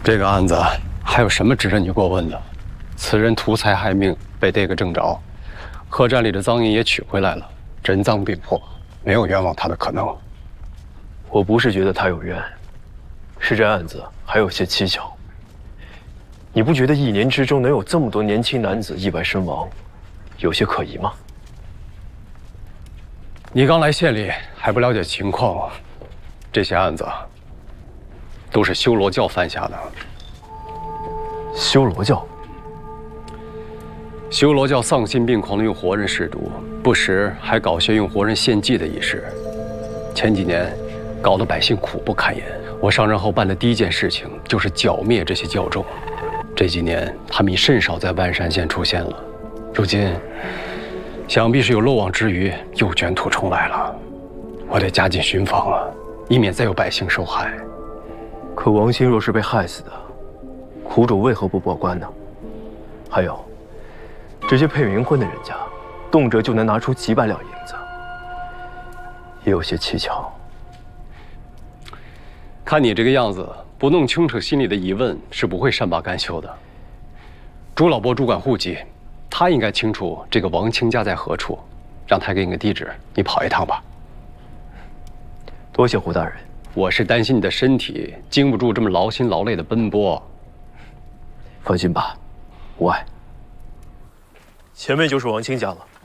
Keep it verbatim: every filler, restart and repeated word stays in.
这个案子还有什么值得你过问的？此人图财害命，被逮个正着，客栈里的赃银也取回来了，真赃并获，没有冤枉他的可能。 我不是觉得他有冤，是这案子还有些蹊跷。你不觉得一年之中能有这么多年轻男子意外身亡，有些可疑吗？ 你刚来县里还不了解情况，这些案子都是修罗教犯下的。 修罗教？ 修罗教丧心病狂的用活人试毒，不时还搞些用活人献祭的仪式。前几年搞得百姓苦不堪言。我上任后办的第一件事情就是剿灭这些教众。这几年他们已甚少在万山县出现了，如今想必是有漏网之鱼，又卷土重来了。我得加紧巡防啊，以免再有百姓受害。 可王兴若是被害死的，苦主为何不报官呢？还有，这些配冥婚的人家，动辄就能拿出几百两银子，也有些蹊跷。 看你这个样子，不弄清楚心里的疑问，是不会善罢甘休的。朱老伯主管户籍，他应该清楚这个王清家在何处，让他给你个地址，你跑一趟吧。 多谢胡大人。 我是担心你的身体经不住这么劳心劳累的奔波。 放心吧，无碍。前面就是王清家了。